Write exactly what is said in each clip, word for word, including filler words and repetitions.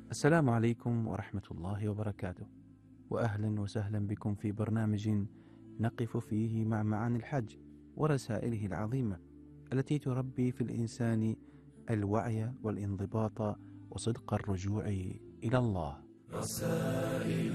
السلام عليكم ورحمة الله وبركاته، وأهلا وسهلا بكم في برنامج نقف فيه مع معاني الحج ورسائله العظيمة التي تربي في الإنسان الوعي والانضباط وصدق الرجوع إلى الله. رسائل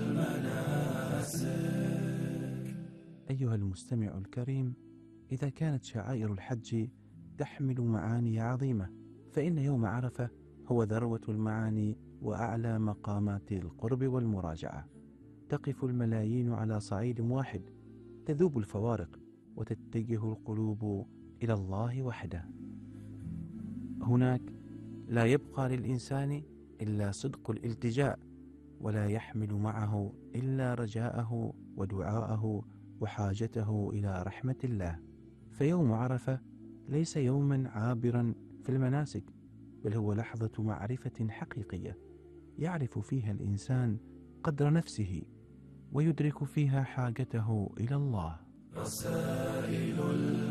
المناسك. أيها المستمع الكريم، إذا كانت شعائر الحج تحمل معاني عظيمة، فإن يوم عرفة هو ذروة المعاني وأعلى مقامات القرب والمراجعة. تقف الملايين على صعيد واحد، تذوب الفوارق وتتجه القلوب إلى الله وحده. هناك لا يبقى للإنسان إلا صدق الالتجاء، ولا يحمل معه إلا رجاءه ودعاءه وحاجته إلى رحمة الله. فيوم عرفة ليس يوما عابرا في المناسك، بل هو لحظة معرفة حقيقية يعرف فيها الإنسان قدر نفسه ويدرك فيها حاجته إلى الله. رسائل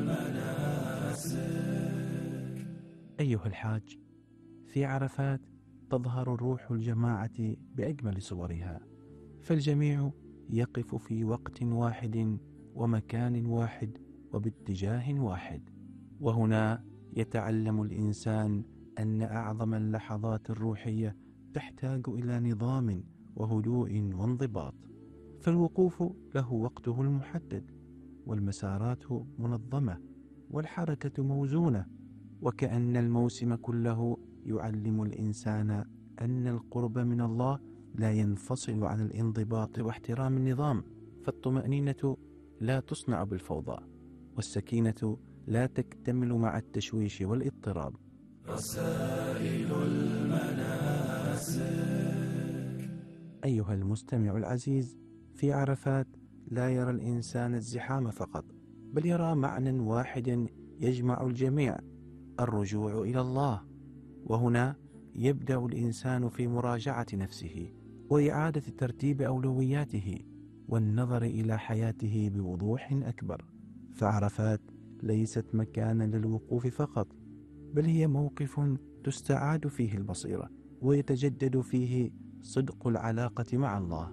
المناسك. أيها الحاج، في عرفات تظهر روح الجماعة بأجمل صورها، فالجميع يقف في وقت واحد ومكان واحد وباتجاه واحد، وهنا يتعلم الإنسان أن أعظم اللحظات الروحية تحتاج إلى نظام وهدوء وانضباط، فالوقوف له وقته المحدد، والمسارات منظمة، والحركة موزونة، وكأن الموسم كله يعلم الإنسان أن القرب من الله لا ينفصل عن الانضباط واحترام النظام، فالطمأنينة لا تصنع بالفوضى، والسكينة لا تكتمل مع التشويش والاضطراب. رسائل المناسك. أيها المستمع العزيز، في عرفات لا يرى الإنسان الزحام فقط، بل يرى معنى واحد يجمع الجميع: الرجوع إلى الله. وهنا يبدأ الإنسان في مراجعة نفسه وإعادة ترتيب أولوياته والنظر إلى حياته بوضوح أكبر. فعرفات ليست مكانا للوقوف فقط، بل هي موقف تستعاد فيه البصيرة ويتجدد فيه صدق العلاقة مع الله.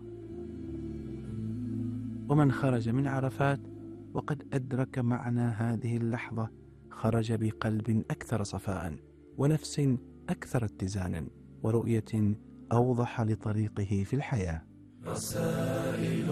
ومن خرج من عرفات وقد أدرك معنى هذه اللحظة خرج بقلب أكثر صفاء ونفس أكثر اتزانا ورؤية أوضح لطريقه في الحياة. رسائل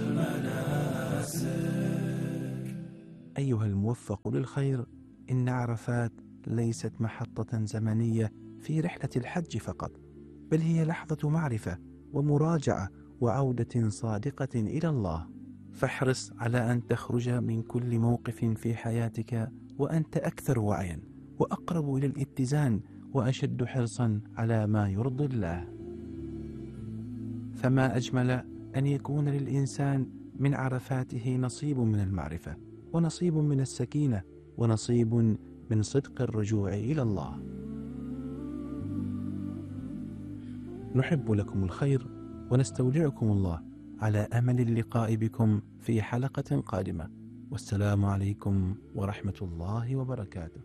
المناسك. أيها الموفق للخير، إن عرفات ليست محطة زمنية في رحلة الحج فقط، بل هي لحظة معرفة ومراجعة وعودة صادقة إلى الله. فاحرص على أن تخرج من كل موقف في حياتك وأنت أكثر وعيا وأقرب إلى الاتزان وأشد حرصا على ما يرضي الله. فما أجمل أن يكون للإنسان من عرفاته نصيب من المعرفة، ونصيب من السكينة، ونصيب من صدق الرجوع إلى الله. نحب لكم الخير ونستودعكم الله، على أمل اللقاء بكم في حلقة قادمة، والسلام عليكم ورحمة الله وبركاته.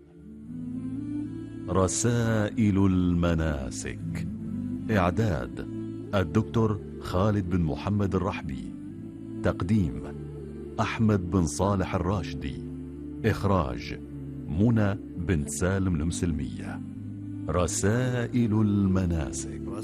رسائل المناسك. إعداد الدكتور خالد بن محمد الرحبي. تقديم أحمد بن صالح الراشدي. إخراج منى بن سالم المسلمية. رسائل المناسك.